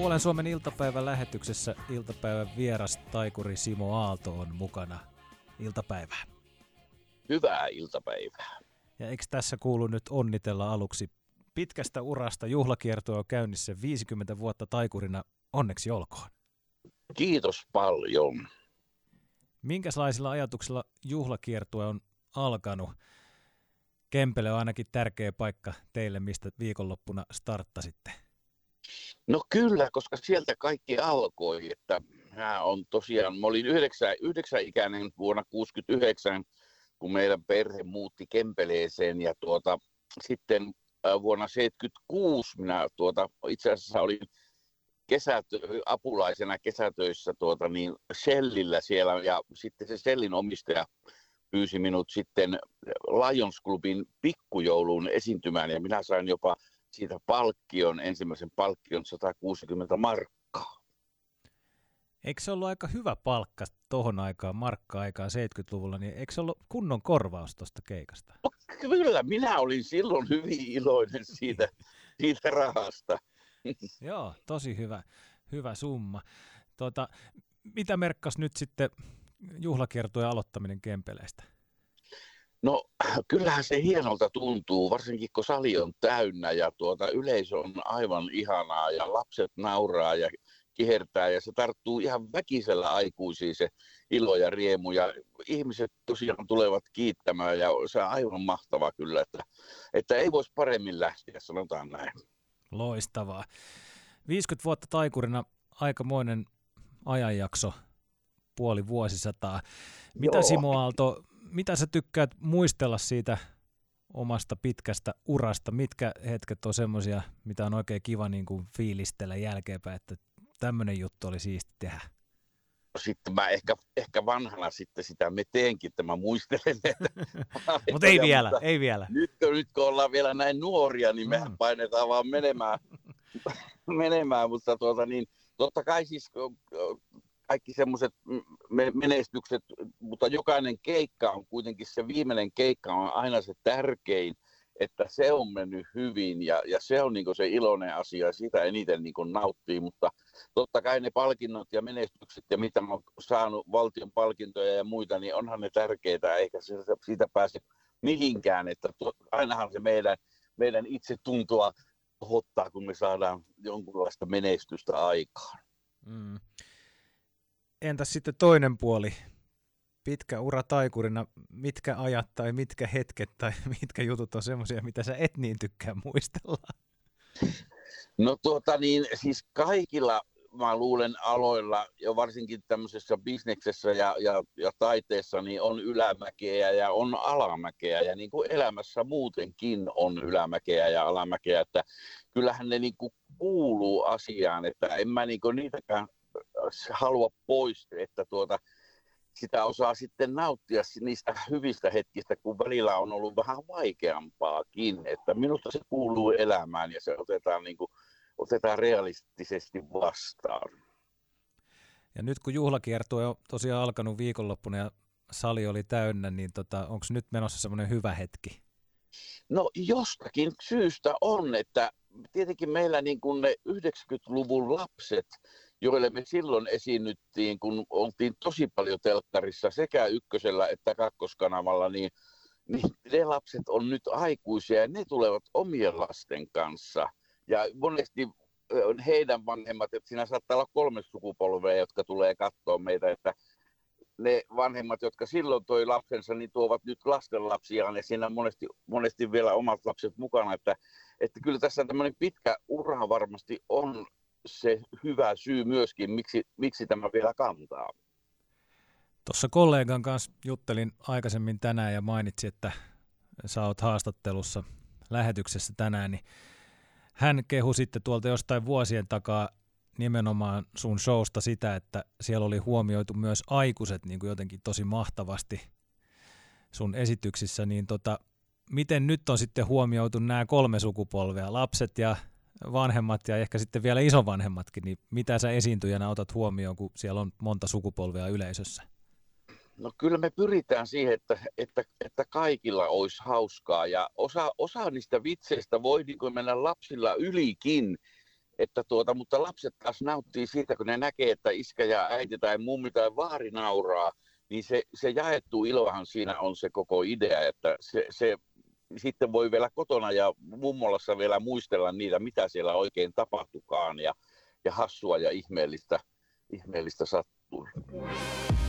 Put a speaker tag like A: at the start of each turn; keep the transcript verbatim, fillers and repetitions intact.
A: Puolen Suomen iltapäivän lähetyksessä iltapäivän vieras taikuri Simo Aalto on mukana. Iltapäivää.
B: Hyvää iltapäivää.
A: Ja eikö tässä kuulu nyt onnitella aluksi pitkästä urasta? Juhlakiertoa on käynnissä viisikymmentä vuotta taikurina. Onneksi olkoon.
B: Kiitos paljon.
A: Minkälaisilla ajatuksilla juhlakiertue on alkanut? Kempele on ainakin tärkeä paikka teille, mistä viikonloppuna starttasitte.
B: No kyllä, koska sieltä kaikki alkoi, että mä on tosiaan, mä olin yhdeksän, yhdeksänikäinen vuonna kuusikymmentäyhdeksän, kun meidän perhe muutti Kempeleeseen ja tuota, sitten äh, vuonna seitsemänkymmentäkuusi minä tuota, itse asiassa olin kesät, apulaisena kesätöissä tuota, niin Shellillä siellä ja sitten se Shellin omistaja pyysi minut sitten Lions Clubin pikkujouluun esiintymään ja minä sain jopa siitä palkkion, ensimmäisen palkkion sata kuusikymmentä markkaa.
A: Eikö se ollut aika hyvä palkka tohon aikaan, markka-aikaan seitsemänkymmentäluvulla, niin eikö se ollut kunnon korvaus tuosta keikasta?
B: No, kyllä, minä olin silloin hyvin iloinen siitä, siitä rahasta.
A: Joo, tosi hyvä, hyvä summa. Tuota, mitä merkkasi nyt sitten juhlakiertueen aloittaminen Kempeleestä?
B: No kyllähän se hienolta tuntuu, varsinkin kun sali on täynnä ja tuota, yleisö on aivan ihanaa ja lapset nauraa ja kihertää ja se tarttuu ihan väkisellä aikuisiin se ilo ja riemu ja ihmiset tosiaan tulevat kiittämään ja se on aivan mahtavaa kyllä, että, että ei voisi paremmin lähteä, sanotaan näin.
A: Loistavaa. viisikymmentä vuotta taikurina, aikamoinen ajanjakso, puoli vuosisataa. Mitä
B: Joo.
A: Simo Aalto, mitä sä tykkäät muistella siitä omasta pitkästä urasta? Mitkä hetket on semmoisia, mitä on oikein kiva niin kuin fiilistellä jälkeenpäin, että tämmöinen juttu oli siisti tehdä?
B: Sitten mä ehkä, ehkä vanhana sitten sitä me teenkin, että mä muistelen.
A: Mutta ei vielä, mutta ei vielä.
B: Nyt, nyt kun ollaan vielä näin nuoria, niin mehän mm. painetaan vaan menemään, menemään mutta tuota, niin, totta kai siis kaikki semmoiset menestykset, mutta jokainen keikka on kuitenkin se viimeinen keikka on aina se tärkein, että se on mennyt hyvin ja, ja se on niin kuin se iloinen asia ja sitä eniten niin kuin nauttii, mutta totta kai ne palkinnot ja menestykset ja mitä mä oon saanut valtion palkintoja ja muita, niin onhan ne tärkeitä, eikä se, siitä pääse mihinkään, että to, ainahan se meidän, meidän itsetuntoa kohottaa, kun me saadaan jonkunlaista menestystä aikaan.
A: Mm. Entäs sitten toinen puoli? Pitkä ura taikurina, mitkä ajat tai mitkä hetket tai mitkä jutut on semmoisia, mitä sä et niin tykkää muistella?
B: No tuota niin, siis kaikilla mä luulen aloilla ja varsinkin tämmöisessä bisneksessä ja, ja, ja taiteessa niin on ylämäkeä ja on alamäkeä ja niin kuin elämässä muutenkin on ylämäkeä ja alamäkeä, että kyllähän ne niin kuin kuuluu asiaan, että en mä niin kuin niitäkään halua pois, että tuota sitä osaa sitten nauttia niistä hyvistä hetkistä, kun välillä on ollut vähän vaikeampaakin. Että minusta se kuuluu elämään ja se otetaan, niin kuin, otetaan realistisesti vastaan.
A: Ja nyt kun juhlakiertue on tosiaan alkanut viikonloppuna ja sali oli täynnä, niin tota, onko nyt menossa semmoinen hyvä hetki?
B: No jostakin syystä on, että tietenkin meillä niin kuin ne yhdeksänkymmentäluvun lapset, joille me silloin esiinnyttiin, kun oltiin tosi paljon telkkarissa sekä ykkösellä että kakkoskanavalla, niin, niin ne lapset on nyt aikuisia ja ne tulevat omien lasten kanssa. Ja monesti heidän vanhemmat, että siinä saattaa olla kolme sukupolvea, jotka tulee katsoa meitä, että ne vanhemmat, jotka silloin toi lapsensa, niin tuovat nyt lastenlapsiaan ja siinä on monesti, monesti vielä omat lapset mukana, että, että kyllä tässä tämmöinen pitkä ura varmasti on se hyvä syy myöskin, miksi, miksi tämä vielä kantaa.
A: Tuossa kollegan kanssa juttelin aikaisemmin tänään ja mainitsin, että sä oot haastattelussa lähetyksessä tänään, niin hän kehui sitten tuolta jostain vuosien takaa nimenomaan sun showsta sitä, että siellä oli huomioitu myös aikuiset niin kuin jotenkin tosi mahtavasti sun esityksissä, niin tota, miten nyt on sitten huomioitu nämä kolme sukupolvea, lapset ja vanhemmat ja ehkä sitten vielä isovanhemmatkin, niin mitä sä esiintyjänä otat huomioon, kun siellä on monta sukupolvea yleisössä?
B: No kyllä me pyritään siihen, että, että, että kaikilla olisi hauskaa ja osa, osa niistä vitseistä voi niin kuin mennä lapsilla ylikin, että tuota, mutta lapset taas nauttii siitä, kun ne näkee, että iskä ja äiti tai mummi tai vaari nauraa, niin se, se jaettu ilohan siinä on se koko idea, että se, se sitten voi vielä kotona ja mummolassa vielä muistella niitä, mitä siellä oikein tapahtukaan ja, ja hassua ja ihmeellistä, ihmeellistä sattuu.